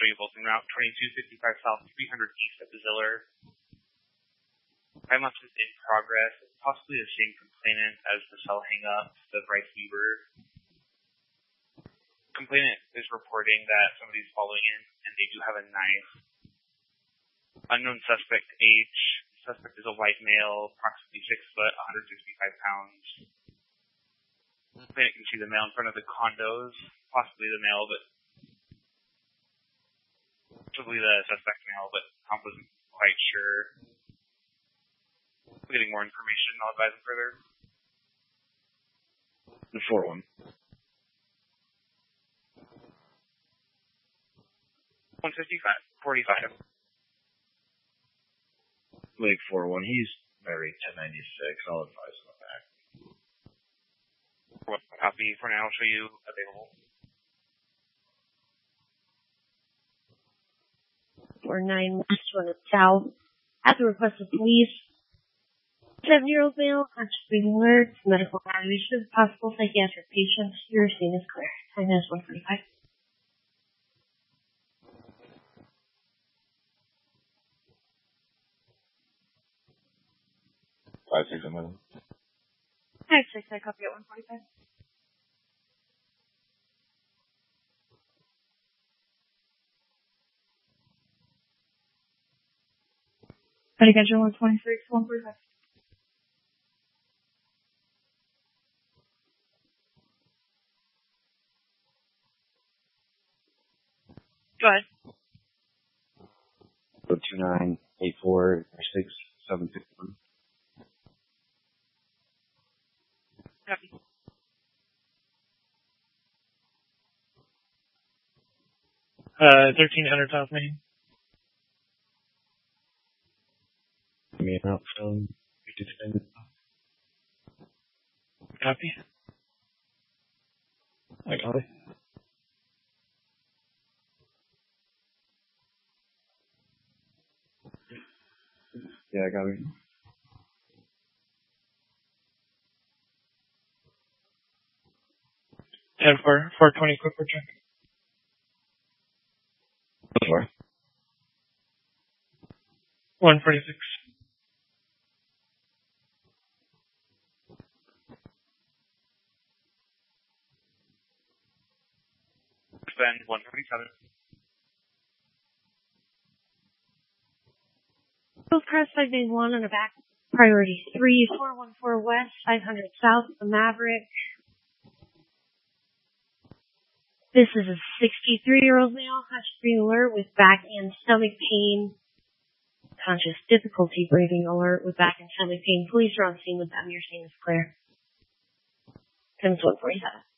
show you both en route. 2255 south, 300 east at the Ziller. 5 months is in progress. Possibly the same complainant as the cell hang-up, the Bryce Weaver. Complainant is reporting that somebody's following in, and they do have a knife. Unknown suspect age. Suspect is a white male, approximately 6 foot, 165 pounds. Complainant can see the male in front of the condos, possibly the male, but possibly the suspect male, but Tom wasn't quite sure. We're getting more information. I'll advise him further. The 4-1. 155, 45. Lake 4-1. He's married 1096. I'll advise him back. Copy for now. I'll show you available. 49 West 1 South. At the request of police, 7-year-old male, conscious breathing alert, medical evaluation of possible psychiatric patients. Your scene is clear. Time is 1:45. 5-6, I'm with him. 5-6, I copy at 1:45. Ready, get your 126, 1:45. Go ahead. 2984-6-761. Copy. Uh, 1300 South Main. Give me an out phone. Copy. I got it. Yeah, I got it. And for 420 quick check. Sure. 146. Spend 127. Both cars 581 on a back. Priority 3, 414 West, 500 South, the Maverick. This is a 63-year-old male, conscious breathing alert with back and stomach pain. Conscious difficulty breathing alert with back and stomach pain. Police are on scene with them. Your scene is clear. 10-147.